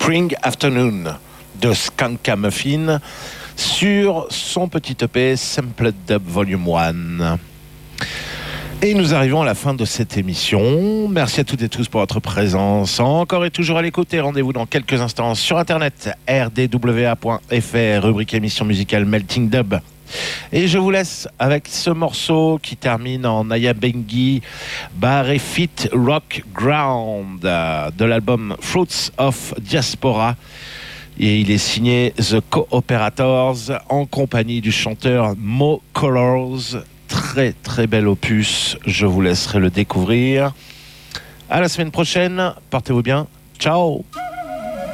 Spring Afternoon de Skankamuffin sur son petit EP Sampled Dub Volume 1. Et nous arrivons à la fin de cette émission. Merci à toutes et tous pour votre présence. Encore et toujours à l'écoute. Rendez-vous dans quelques instants sur internet rdwa.fr, rubrique émission musicale Melting Dub. Et je vous laisse avec ce morceau qui termine en Ayabengi Barefit Rock Ground de l'album Fruits of Diaspora. Et il est signé The Cooperators en compagnie du chanteur Mo Colors. Très très bel opus, je vous laisserai le découvrir. À la semaine prochaine, portez-vous bien, ciao.